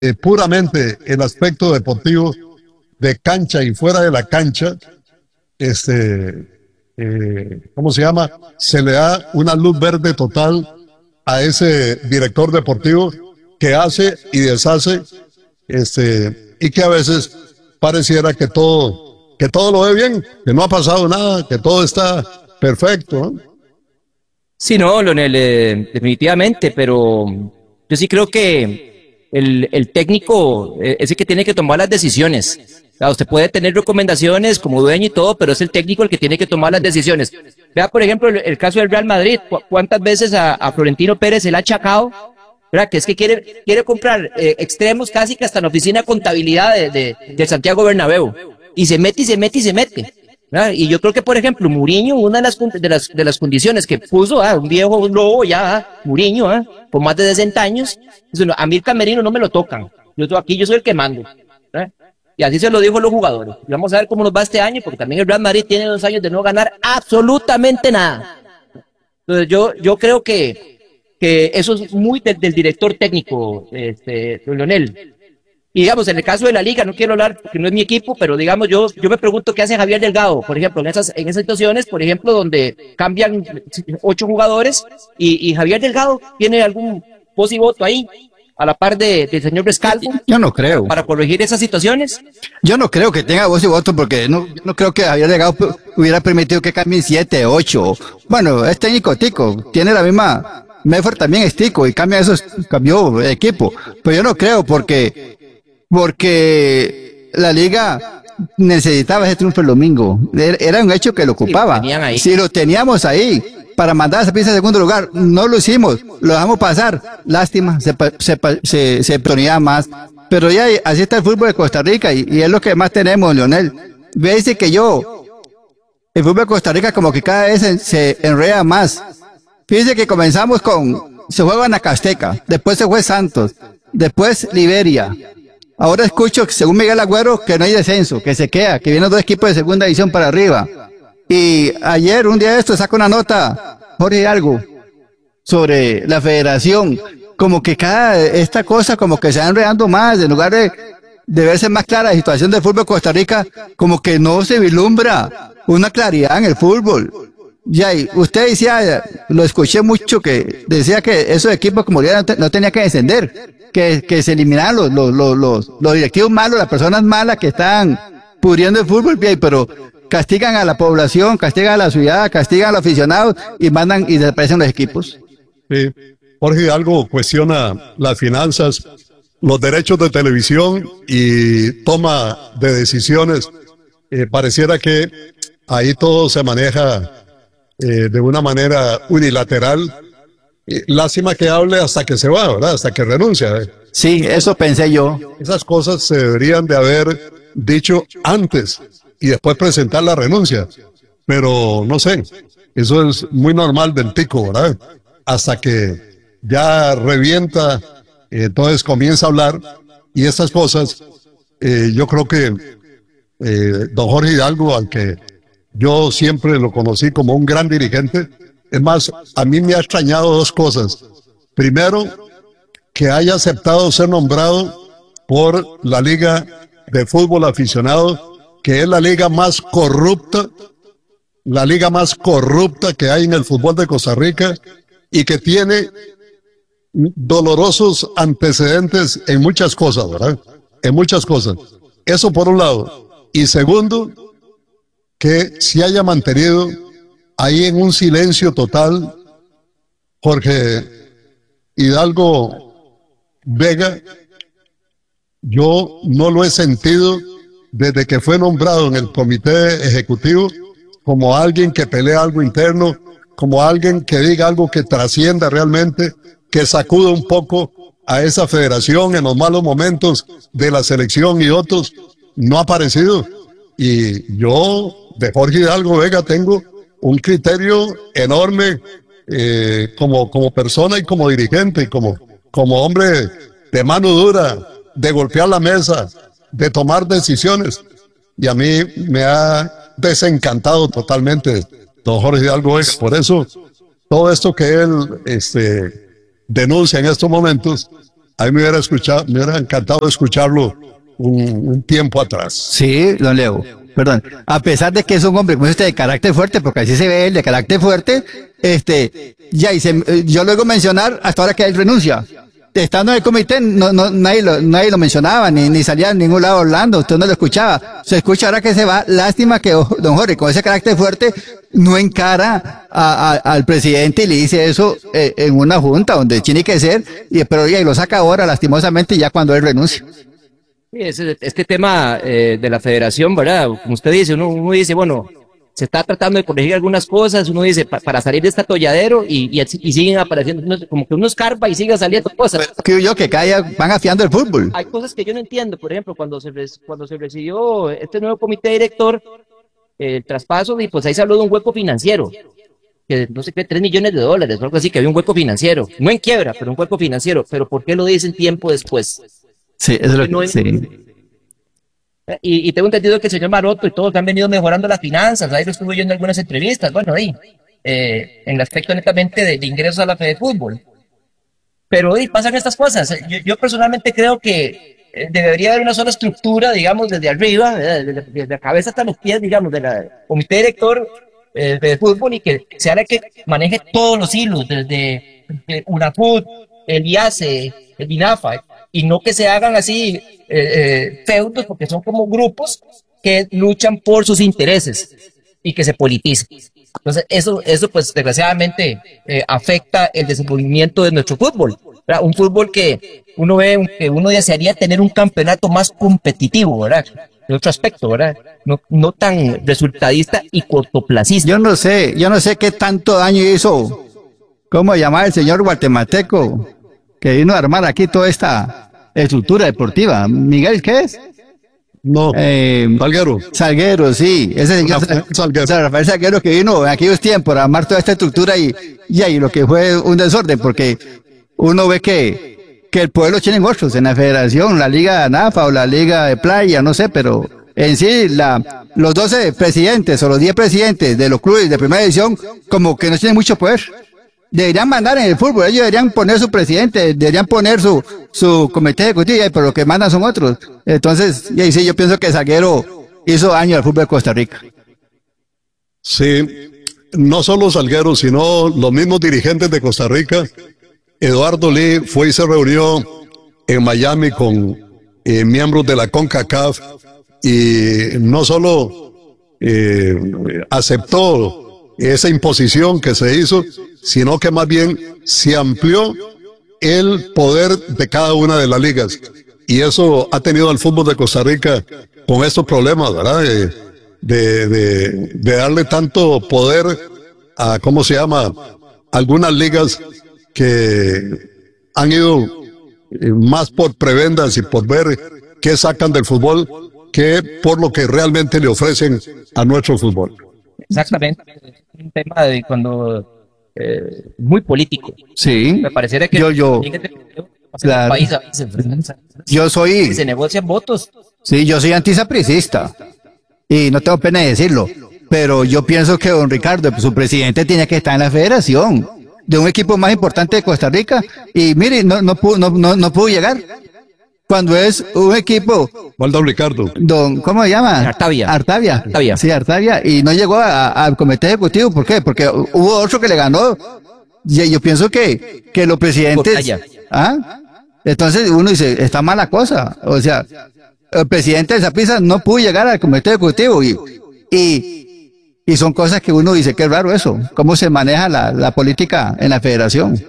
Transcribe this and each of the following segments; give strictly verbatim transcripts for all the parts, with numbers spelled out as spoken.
eh, puramente el aspecto deportivo de cancha y fuera de la cancha, este, eh, ¿cómo se llama? Se le da una luz verde total a ese director deportivo que hace y deshace, este, y que a veces pareciera que todo, que todo lo ve bien, que no ha pasado nada, que todo está perfecto, ¿no? Sí, no, Leonel, eh, definitivamente, pero yo sí creo que el, el técnico eh, es el que tiene que tomar las decisiones. O sea, usted puede tener recomendaciones como dueño y todo, pero es el técnico el que tiene que tomar las decisiones. Vea, por ejemplo, el, el caso del Real Madrid. ¿Cu- ¿Cuántas veces a, a Florentino Pérez se le ha achacado? ¿Verdad? Que es que quiere, quiere comprar eh, extremos casi que hasta en la oficina de contabilidad de, de, de Santiago Bernabéu. Y se mete y se mete y se mete. ¿Verdad? Y yo creo que, por ejemplo, Mourinho, una de las, de las, de las condiciones que puso, ah, un viejo lobo ya, ah, Mourinho, ah, por más de sesenta años, dice, no, a mí el camerino no me lo tocan. Yo estoy aquí, yo soy el que mando. ¿Verdad? Y así se lo dijo a los jugadores. Y vamos a ver cómo nos va este año, porque también el Real Madrid tiene dos años de no ganar absolutamente nada. Entonces yo, yo creo que, que eso es muy del, del director técnico, este, Leonel. Y digamos, en el caso de la liga, no quiero hablar porque no es mi equipo, pero digamos, yo, yo me pregunto qué hace Javier Delgado, por ejemplo, en esas, en esas situaciones, por ejemplo, donde cambian ocho jugadores y, y Javier Delgado tiene algún voz y voto ahí, a la par de, del señor Rescalvo, Yo no para, creo. para corregir esas situaciones. Yo no creo que tenga voz y voto porque no, yo no creo que Javier Legado pu- hubiera permitido que cambien siete, ocho. Bueno, es técnico tico, tiene la misma. Medford también es tico y cambia esos, cambió de equipo. Pero yo no creo porque, porque la liga necesitaba ese triunfo el domingo. Era era un hecho que lo Sí, lo ocupaba. tenían ahí. Si lo teníamos ahí para mandar a esa pieza en segundo lugar, no lo hicimos, lo dejamos pasar. Lástima, se, pa- se, pa- se, se ponía más. Pero ya así está el fútbol de Costa Rica y, y es lo que más tenemos, Leonel. Ve, dice que yo, el fútbol de Costa Rica como que cada vez se, se enreda más. Fíjense que comenzamos con, se juega Nacasteca, después se fue Santos, después Liberia. Ahora escucho, según Miguel Agüero, que no hay descenso, que se queda, que vienen dos equipos de segunda división para arriba. Y ayer, un día de esto, saca una nota, Jorge Hidalgo, sobre la federación, como que cada, esta cosa como que se va enredando más, en lugar de, de verse más clara la situación del fútbol de Costa Rica, como que no se vislumbra una claridad en el fútbol. Ya, y usted decía, lo escuché mucho, que decía que esos equipos como Liga no, te- no tenía que descender, que, que se eliminaran los, los, los, los, los directivos malos, las personas malas que están pudriendo el fútbol, bien, pero castigan a la población, castigan a la ciudad, castigan a los aficionados y mandan y desaparecen los equipos. Sí. Jorge Hidalgo cuestiona las finanzas, los derechos de televisión y toma de decisiones. Eh, pareciera que ahí todo se maneja eh, de una manera unilateral. Eh, lástima que hable hasta que se va, ¿verdad? Hasta que renuncia. ¿eh? Sí, eso pensé yo. Esas cosas se deberían de haber dicho antes y después presentar la renuncia. Pero no sé, eso es muy normal del tico, ¿verdad? Hasta que ya revienta, eh, entonces comienza a hablar y estas cosas, eh, yo creo que eh, don Jorge Hidalgo, al que yo siempre lo conocí como un gran dirigente, es más, a mí me ha extrañado dos cosas. Primero, que haya aceptado ser nombrado por la Liga de Fútbol Aficionado, que es la liga más corrupta, la liga más corrupta que hay en el fútbol de Costa Rica y que tiene dolorosos antecedentes en muchas cosas, ¿verdad? En muchas cosas. Eso por un lado. Y segundo, que se haya mantenido ahí en un silencio total Jorge Hidalgo Vega. Yo no lo he sentido desde que fue nombrado en el comité ejecutivo como alguien que pelea algo interno, como alguien que diga algo que trascienda realmente, que sacude un poco a esa federación en los malos momentos de la selección y otros. No ha aparecido. Y yo de Jorge Hidalgo Vega tengo un criterio enorme eh, como, como persona y como dirigente, y como, como hombre de mano dura, de golpear la mesa, de tomar decisiones. Y a mí me ha desencantado totalmente don Jorge Hidalgo Vega. Por eso, todo esto que él este, denuncia en estos momentos, A mí me hubiera escuchado, me hubiera encantado escucharlo un, un tiempo atrás. Sí, don Leo, perdón. A pesar de que es un hombre, como usted, de carácter fuerte, porque así se ve él, de carácter fuerte, este, ya, y se, yo luego mencionar hasta ahora que él renuncia. Estando en el comité, no, no, nadie lo, nadie lo mencionaba, ni, ni salía en ningún lado hablando, usted no lo escuchaba. Se escucha ahora que se va, lástima que oh, don Jorge, con ese carácter fuerte, no encara a, a, al presidente y le dice eso eh, en una junta donde tiene que ser, y, pero ya, y lo saca ahora, lastimosamente, ya cuando él renuncia. Sí, ese- este tema eh, de la federación, ¿verdad? Como usted dice, uno, uno dice, bueno, se está tratando de corregir algunas cosas, uno dice, pa- para salir de este atolladero y, y, y siguen apareciendo, unos- como que uno escarpa y siguen saliendo cosas. Creo yo que cada día van afiando el fútbol. Hay cosas que yo no entiendo, por ejemplo, cuando se, res- cuando se recibió este nuevo comité director, eh, el traspaso, y pues ahí se habló de un hueco financiero, que no sé qué, tres millones de dólares o algo así, que había un hueco financiero, no en quiebra, pero un hueco financiero, pero ¿por qué lo dicen tiempo después? Sí, eso es lo No que, en- sí. Y, y tengo entendido que el señor Maroto y todos han venido mejorando las finanzas, ahí lo estuve oyendo en algunas entrevistas, bueno, ahí, eh, en el aspecto netamente de, de ingresos a la Fede Fútbol. Pero ahí pasan estas cosas. Yo, yo personalmente creo que eh, debería haber una sola estructura, digamos, desde arriba, ¿verdad? desde, desde la cabeza hasta los pies, digamos, del comité director eh, de fútbol, y que sea la que maneje todos los hilos, desde eh, UNAFUT, el IACE, el BINAFA, y no que se hagan así eh, eh, feudos, porque son como grupos que luchan por sus intereses y que se politicen. Entonces, eso, eso pues desgraciadamente eh, afecta el desenvolvimiento de nuestro fútbol, ¿verdad? Un fútbol que uno ve, que uno desearía tener un campeonato más competitivo, ¿verdad? De otro aspecto, ¿verdad? No, no tan resultadista y cortoplacista. Yo no sé, yo no sé qué tanto daño hizo, ¿cómo llamar el señor guatemalteco que vino a armar aquí toda esta estructura deportiva? Miguel, ¿qué es? No, Eh, Salguero. Salguero, sí, ese señor Rafael Salguero. o sea, Rafael Salguero que vino en aquellos tiempos a armar toda esta estructura y, y ahí lo que fue un desorden, porque uno ve que, que el pueblo tienen otros en la federación, la liga NAFA o la liga de playa, no sé, pero en sí la, los doce presidentes o los diez presidentes de los clubes de primera división como que no tienen mucho poder. Deberían mandar en el fútbol, ellos deberían poner su presidente, deberían poner su, su comité ejecutivo, pero lo que mandan son otros. Entonces, y ahí sí, yo pienso que Zaguero hizo daño al fútbol de Costa Rica. Sí, no solo Salguero, sino los mismos dirigentes de Costa Rica. Eduardo Lee fue y se reunió en Miami con eh, miembros de la CONCACAF y no solo eh, aceptó esa imposición que se hizo, sino que más bien se amplió el poder de cada una de las ligas. Y eso ha tenido al fútbol de Costa Rica con estos problemas, ¿verdad? De, de, de, de darle tanto poder a, ¿cómo se llama? Algunas ligas que han ido eh, más por prebendas y por ver qué sacan del fútbol que por lo que realmente le ofrecen a nuestro fútbol. Exactamente. Es un tema de cuando eh, muy político. Sí, Me pareciera que yo, yo, claro. el país a veces, ¿verdad? yo soy, Se negocian votos. sí, yo soy antisapricista y no tengo pena de decirlo, pero yo pienso que don Ricardo, su presidente, tiene que estar en la federación de un equipo más importante de Costa Rica y mire, no, no, pudo, no, no, no pudo llegar. Cuando es un equipo, ¿Cuál don Ricardo? don, ¿cómo se llama? Artavia. Artavia. Artavia. Sí, Artavia. Y no llegó a- a- al comité ejecutivo. ¿Por qué? Porque hubo otro que le ganó. Y yo pienso que, que los presidentes. Cotalla. ¿Ah? Entonces uno dice, está mala cosa. O sea, el presidente de Saprissa no pudo llegar al comité ejecutivo y, y, y son cosas que uno dice, qué raro eso. ¿Cómo se maneja la, la política en la federación?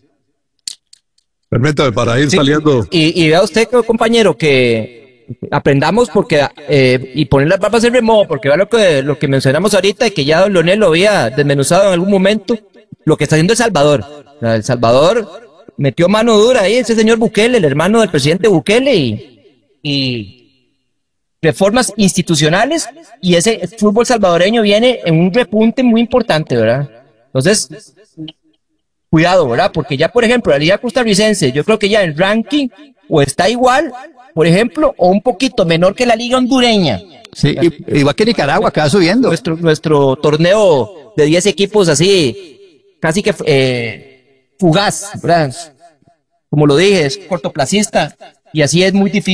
Permítame, para ir Sí. saliendo. Y, y vea usted, compañero, que aprendamos porque eh, y poner las barbas en remojo, porque vea lo que, lo que mencionamos ahorita y que ya don Leonel lo había desmenuzado en algún momento, lo que está haciendo El Salvador. O sea, El Salvador metió mano dura ahí, ese señor Bukele, el hermano del presidente Bukele, y, y reformas institucionales, y ese fútbol salvadoreño viene en un repunte muy importante, ¿verdad? Entonces, cuidado, ¿verdad? Porque ya, por ejemplo, la liga costarricense, yo creo que ya el ranking o está igual, por ejemplo, o un poquito menor que la liga hondureña. Sí, y- igual que Nicaragua, que va subiendo. Nuestro, nuestro torneo de diez equipos así, casi que eh, fugaz, ¿verdad? como lo dije, es cortoplacista y así es muy difícil